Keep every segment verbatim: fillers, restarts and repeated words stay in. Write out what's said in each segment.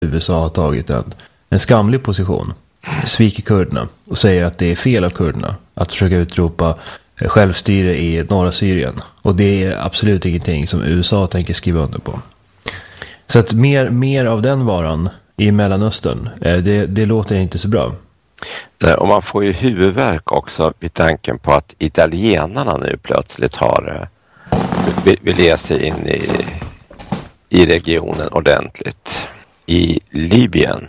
U S A har tagit en, en skamlig position, sviker kurderna och säger att det är fel av kurderna att försöka utropa självstyre i norra Syrien. Och det är absolut ingenting som U S A tänker skriva under på. Så att mer, mer av den varan i Mellanöstern, det, det låter inte så bra. Och man får ju huvudvärk också vid tanken på att italienarna nu plötsligt har vill, vill ge sig in i, i regionen ordentligt. I Libyen.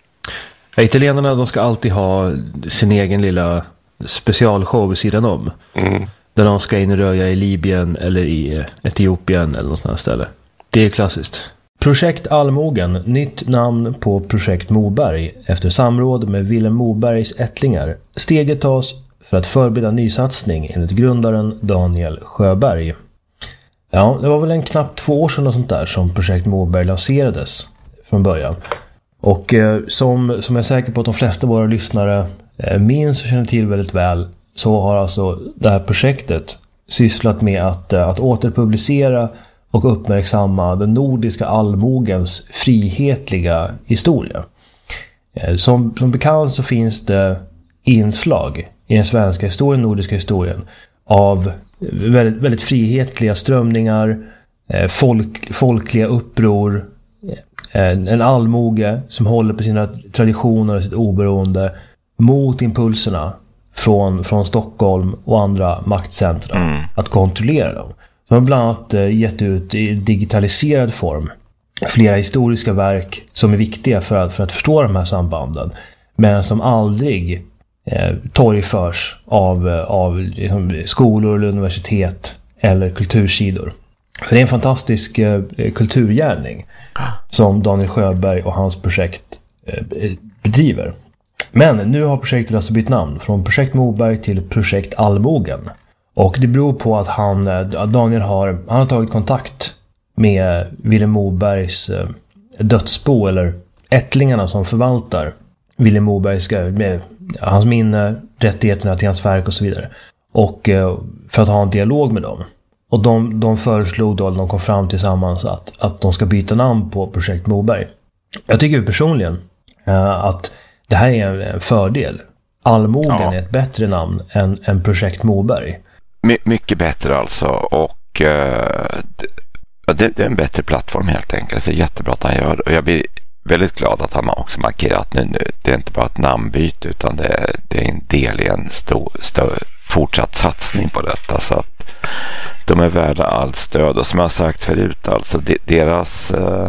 Ja, italienarna, de ska alltid ha sin egen lilla specialshow vid sidan om. Mm. Där de ska inröja i Libyen eller i Etiopien eller något sånt här ställe. Det är klassiskt. Projekt Allmogen, nytt namn på Projekt Moberg. Efter samråd med Vilhelm Mobergs ättlingar. Steget tas för att förbereda nysatsning enligt grundaren Daniel Sjöberg. Ja, det var väl en knappt två år sedan och sånt där som Projekt Moberg lanserades från början. Och eh, som, som jag är säker på att de flesta av våra lyssnare eh, minns och känner till väldigt väl, så har alltså det här projektet sysslat med att, eh, att återpublicera och uppmärksamma den nordiska allmogens frihetliga historia. Eh, som, som bekant så finns det inslag i den svenska historien, nordiska historien, av väldigt, väldigt frihetliga strömningar, eh, folk, folkliga uppror, En, en allmoge som håller på sina traditioner och sitt oberoende mot impulserna från, från Stockholm och andra maktcentra mm. att kontrollera dem. Så har bland annat eh, gett ut i digitaliserad form flera historiska verk som är viktiga för att, för att förstå de här sambanden, men som aldrig eh, torgförs av, av liksom, skolor eller universitet eller kultursidor. Så det är en fantastisk eh, kulturgärning som Daniel Sjöberg och hans projekt eh, bedriver. Men nu har projektet alltså bytt namn från Projekt Moberg till Projekt Allmogen. Och det beror på att han, eh, Daniel har, han har tagit kontakt med Vilhelm Mobergs eh, dödsbo, eller ättlingarna som förvaltar Vilhelm Mobergs, med hans minne, rättigheterna till hans verk och så vidare. Och eh, för att ha en dialog med dem. Och de, de föreslog då, de kom fram tillsammans att, att de ska byta namn på Projekt Moberg. Jag tycker personligen uh, att det här är en, en fördel. Allmogen ja. är ett bättre namn än, än Projekt Moberg. My, mycket bättre alltså. Och uh, det, det är en bättre plattform helt enkelt. Det är jättebra att han gör. Och jag blir väldigt glad att han också markerat nu, nu. Det är inte bara ett namnbyte, utan det, det är en del i en stor, stor fortsatt satsning på detta. Så att de är värda allt stöd, och som jag har sagt förut, alltså de, deras eh,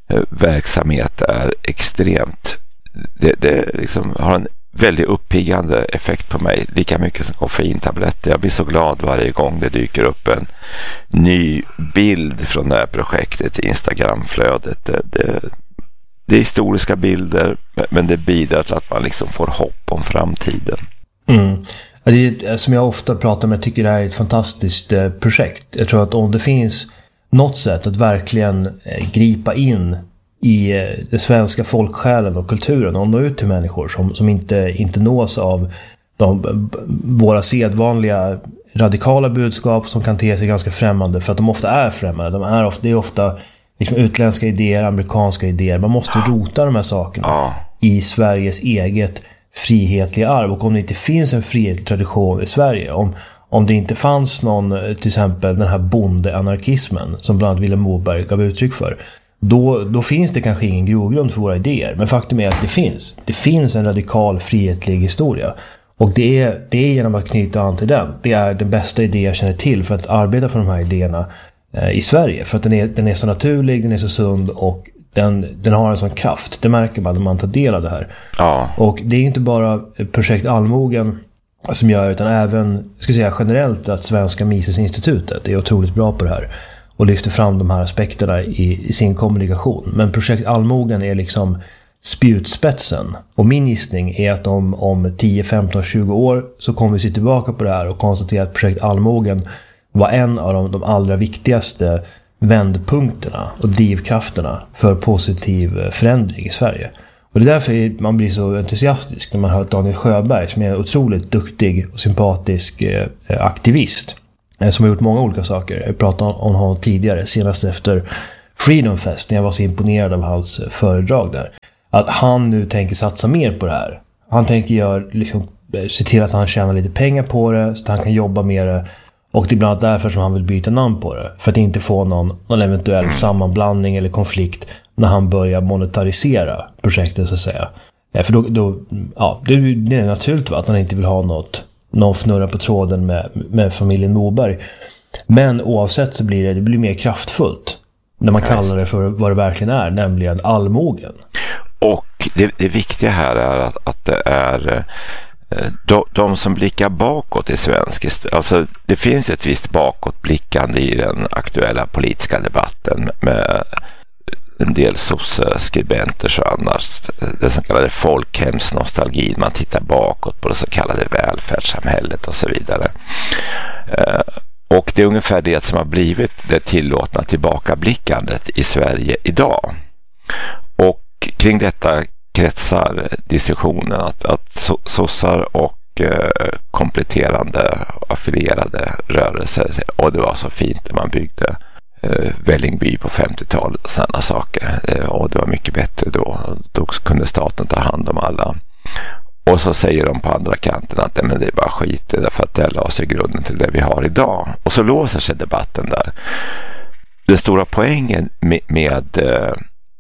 verksamhet är extremt, det, det liksom har en väldigt uppiggande effekt på mig, lika mycket som koffeintabletter. Jag blir så glad varje gång det dyker upp en ny bild från det här projektet i Instagramflödet. Det, det, det är historiska bilder, men det bidrar till att man liksom får hopp om framtiden. Mm. Det är, som jag ofta pratar om, jag tycker det här är ett fantastiskt eh, projekt. Jag tror att om det finns något sätt att verkligen eh, gripa in i eh, den svenska folksjälen och kulturen och nå ut till människor som, som inte, inte nås av de, våra sedvanliga radikala budskap som kan te sig ganska främmande, för att de ofta är främmande. De är ofta, det är ofta liksom utländska idéer, amerikanska idéer. Man måste rota de här sakerna i Sveriges eget frihetliga arv. Och om det inte finns en frihetlig tradition i Sverige, om, om det inte fanns någon, till exempel den här bondeanarkismen som bland annat Vilhelm Moberg gav uttryck för, då, då finns det kanske ingen grogrund för våra idéer. Men faktum är att det finns. Det finns en radikal frihetlig historia. Och det är, det är genom att knyta an till den. Det är den bästa idé jag känner till för att arbeta för de här idéerna eh, i Sverige. För att den är, den är så naturlig, den är så sund och Den, den har en sån kraft. Det märker man när man tar del av det här. Ja. Och det är inte bara Projekt Allmogen som gör, utan även, ska säga generellt, att Svenska Misesinstitutet är otroligt bra på det här och lyfter fram de här aspekterna i, i sin kommunikation. Men Projekt Allmogen är liksom spjutspetsen. Och min gissning är att om, om tio, femton, tjugo år så kommer vi se tillbaka på det här och konstatera att Projekt Allmogen var en av de, de allra viktigaste vändpunkterna och drivkrafterna för positiv förändring i Sverige. Och det är därför man blir så entusiastisk när man hör Daniel Sjöberg, som är en otroligt duktig och sympatisk eh, aktivist eh, som har gjort många olika saker. Jag pratade om honom tidigare, senast efter Freedom Fest, när jag var så imponerad av hans föredrag där. att han nu tänker satsa mer på det här. Han tänker göra, liksom, se till att han tjänar lite pengar på det så att han kan jobba med det. Och det är bland annat därför som han vill byta namn på det. För att inte få någon, någon eventuell sammanblandning eller konflikt när han börjar monetarisera projektet så att säga. För då, då ja, det, det är naturligt att han inte vill ha något, någon fnurra på tråden med, med familjen Moberg. Men oavsett så blir det, det blir mer kraftfullt när man kallar det för vad det verkligen är, nämligen allmogen. Och det, det viktiga här är att, att det är de, de som blickar bakåt i svensk, alltså det finns ett visst bakåtblickande i den aktuella politiska debatten med en del soc-skribenter och annars, det som kallade folkhemsnostalgin, man tittar bakåt på det så kallade välfärdssamhället och så vidare. Och det är ungefär det som har blivit det tillåtna tillbakablickandet i Sverige idag. Och kring detta kretsar diskussionen att, att sossar och eh, kompletterande affilierade rörelser, och det var så fint när man byggde eh, Vällingby på femtiotalet och sådana saker, eh, och det var mycket bättre då, då kunde staten ta hand om alla. Och så säger de på andra kanten att nej, men det är bara skit, därför att det la sig grunden till det vi har idag. Och så låser sig debatten där. Den stora poängen med, med eh,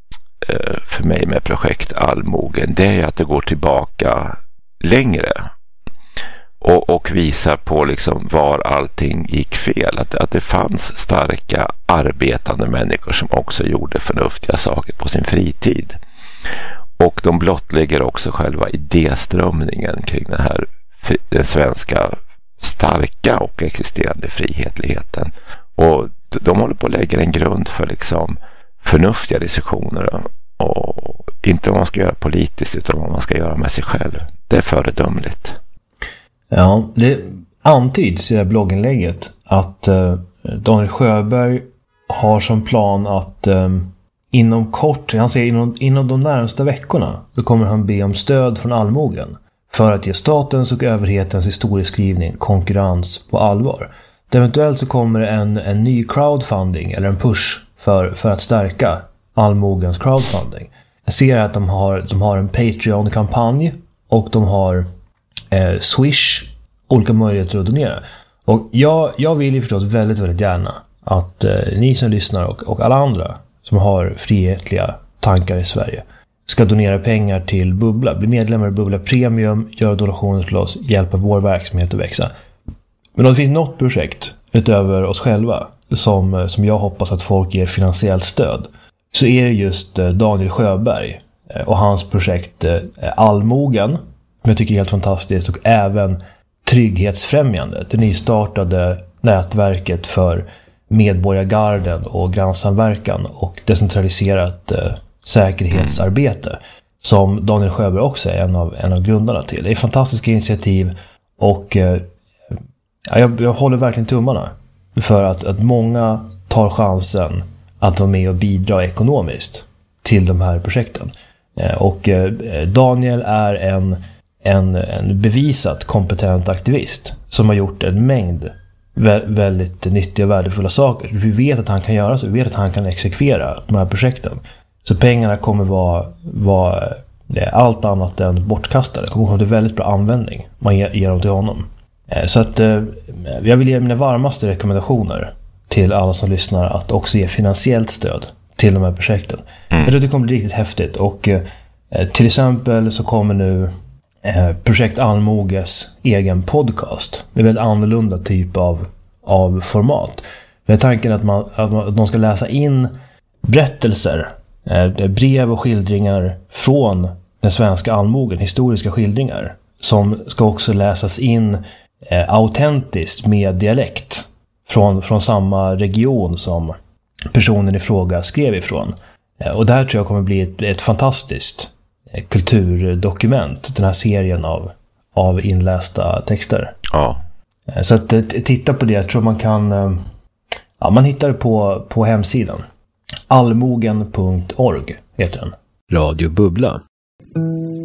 för mig med projekt Allmogen, det är att det går tillbaka längre och, och visar på liksom var allting gick fel, att, att det fanns starka arbetande människor som också gjorde förnuftiga saker på sin fritid, och de blottlägger också själva idéströmningen kring den här den svenska starka och existerande frihetligheten, och de håller på att lägga en grund för liksom förnuftiga diskussioner, och inte vad man ska göra politiskt utan vad man ska göra med sig själv. Det är föredömligt. Ja, det antyds i det här blogginlägget att eh, Daniel Sjöberg har som plan att eh, inom kort, han säger inom, inom de närmaste veckorna, då kommer han be om stöd från allmogen för att ge statens och överhetens historieskrivning konkurrens på allvar. Eventuellt så kommer en, en ny crowdfunding eller en push för, för att stärka allmogens crowdfunding. Jag ser att de har, de har en Patreon-kampanj och de har eh, Swish, olika möjligheter att donera. Och jag, jag vill ju förstås väldigt, väldigt gärna att eh, ni som lyssnar och, och alla andra som har frihetliga tankar i Sverige ska donera pengar till Bubbla. Bli medlemmar i Bubbla Premium, göra donationer till oss, hjälpa vår verksamhet att växa. Men om det finns något projekt utöver oss själva som, som jag hoppas att folk ger finansiellt stöd, så är det just Daniel Sjöberg och hans projekt Allmogen, som jag tycker är helt fantastiskt, och även Trygghetsfrämjandet, det nystartade nätverket för medborgargarden och grannsamverkan och decentraliserat eh, säkerhetsarbete, som Daniel Sjöberg också är en av, en av grundarna till. Det är fantastiska initiativ, och eh, jag, jag håller verkligen tummarna för att, att många tar chansen att vara med och bidra ekonomiskt till de här projekten. Eh, och eh, Daniel är en, en, en bevisat kompetent aktivist som har gjort en mängd vä- väldigt nyttiga och värdefulla saker. Vi vet att han kan göra så, vi vet att han kan exekvera de här projekten. Så pengarna kommer vara, vara allt annat än bortkastade. Det kommer komma till väldigt bra användning man ger, ger dem till honom. Så att jag vill ge mina varmaste rekommendationer till alla som lyssnar att också ge finansiellt stöd till de här projekten. Mm. Jag tror det kommer bli riktigt häftigt, och till exempel så kommer nu Projekt Allmoges egen podcast med väldigt annorlunda typ av, av format. Det är tanken att, man, att, man, att de ska läsa in berättelser, brev och skildringar från den svenska allmogen, historiska skildringar, som ska också läsas in eh, autentiskt med dialekt från, från samma region som personen i fråga skrev ifrån. Eh, och det här tror jag kommer bli ett, ett fantastiskt eh, kulturdokument, den här serien av, av inlästa texter. Ja. Eh, så att eh, titta på det, jag tror man kan eh, ja, man hittar det på, på hemsidan. allmogen punkt org heter den. Radio Bubbla.